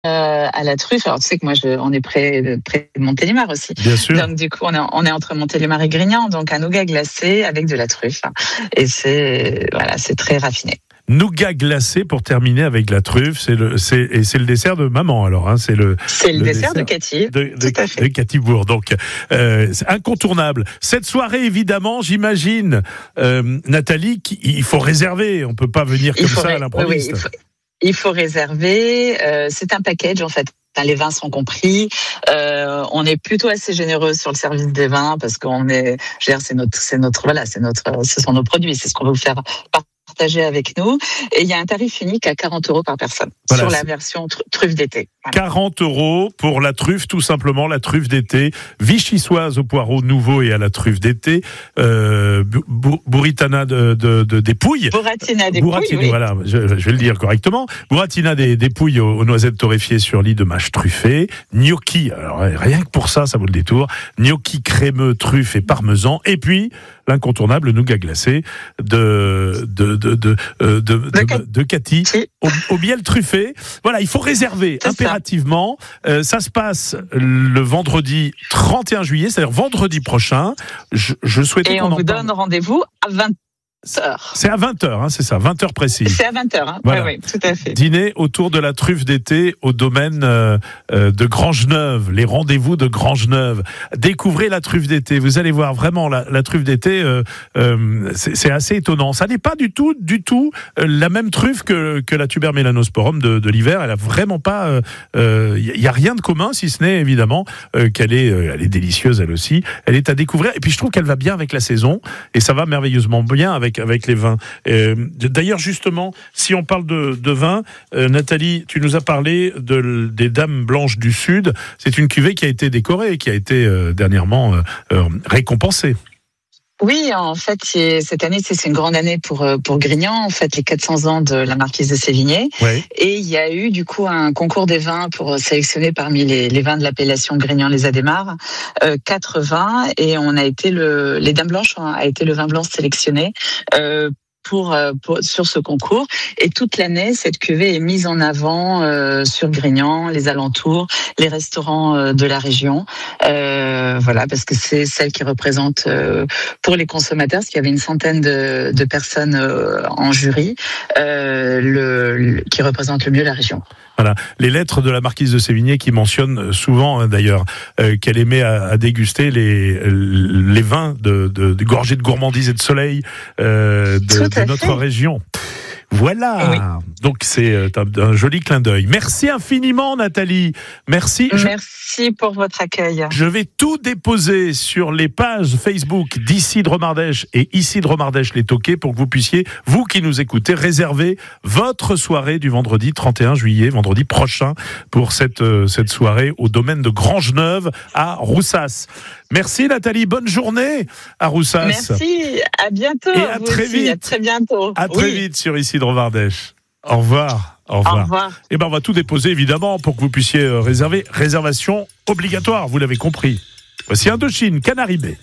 à la truffe. Alors tu sais que moi, on est près de Montélimar aussi. Bien sûr. Donc du coup, on est entre Montélimar et Grignan, donc un nougat glacé avec de la truffe. Et c'est très raffiné. Nougat glacé pour terminer avec la truffe, c'est le dessert de maman alors. Hein, c'est le dessert de Cathy. Tout à fait. De Cathy Bourg. Donc c'est incontournable. Cette soirée évidemment, j'imagine, Nathalie, il faut réserver. On peut pas venir comme ça à l'improviste. Oui, il faut réserver. C'est un package en fait. Les vins sont compris. On est plutôt assez généreux sur le service des vins parce qu'on est, ce sont nos produits, c'est ce qu'on veut vous faire partager avec nous. Et il y a un tarif unique à 40 € par personne sur la version truffe d'été. Voilà. 40 € pour la truffe, tout simplement, la truffe d'été, vichysoise au poireau nouveau et à la truffe d'été, burritana des pouilles. Buratina des pouilles, oui. Voilà, je vais le dire correctement. Buratina des pouilles aux noisettes torréfiées sur lit de mâche truffée. Gnocchi, alors rien que pour ça vaut le détour. Gnocchi crémeux, truffe et parmesan. Et puis, l'incontournable nougat glacé de Cathy au miel truffé. Voilà, il faut réserver impérativement. Ça se passe le vendredi 31 juillet, c'est-à-dire vendredi prochain. Je souhaitais qu'on en parle. Et on vous donne rendez-vous à 20h. C'est à 20h, hein, c'est ça, 20h précis. C'est à 20h, hein. Voilà. Oui, tout à fait. Dîner autour de la truffe d'été au domaine de Grangeneuve, les rendez-vous de Grangeneuve. Découvrez la truffe d'été, vous allez voir vraiment la truffe d'été, c'est assez étonnant. Ça n'est pas du tout la même truffe que la tuber melanosporum de l'hiver. Elle a vraiment pas, y a rien de commun si ce n'est évidemment qu'elle est délicieuse elle aussi. Elle est à découvrir et puis je trouve qu'elle va bien avec la saison et ça va merveilleusement bien avec les vins. D'ailleurs, justement, si on parle de vin, Nathalie, tu nous as parlé des Dames Blanches du Sud. C'est une cuvée qui a été décorée, qui a été dernièrement récompensée. Oui, en fait, cette année, c'est une grande année pour Grignan, en fait, les 400 ans de la marquise de Sévigné. Ouais. Et il y a eu, du coup, un concours des vins pour sélectionner parmi les vins de l'appellation Grignan-les-Adémars, 4 vins, et on a été les Dames Blanches a été le vin blanc sélectionné, sur ce concours, et toute l'année cette cuvée est mise en avant sur Grignan, les alentours, les restaurants de la région, voilà, parce que c'est celle qui représente pour les consommateurs, parce qu'il y avait une centaine de personnes en jury, qui représente le mieux la région. Voilà, les lettres de la marquise de Sévigné qui mentionnent souvent d'ailleurs qu'elle aimait à déguster les vins de gorgées de gourmandise et de soleil de notre région. Voilà, oui. Donc c'est un joli clin d'œil. Merci infiniment Nathalie. Merci pour votre accueil. Je vais tout déposer sur les pages Facebook d'Ici Dromardèche et Ici Dromardèche les Toqués pour que vous puissiez, vous qui nous écoutez, réserver votre soirée du vendredi 31 juillet, vendredi prochain, pour cette soirée au domaine de Grangeneuve à Roussas. Merci Nathalie, bonne journée à Roussas. Merci, à bientôt. Et à très vite. À très bientôt. À très vite sur Ici Dromardèche. Au revoir. Au revoir. Et on va tout déposer évidemment pour que vous puissiez réserver. Réservation obligatoire, vous l'avez compris. Voici Indochine, Canary Bay.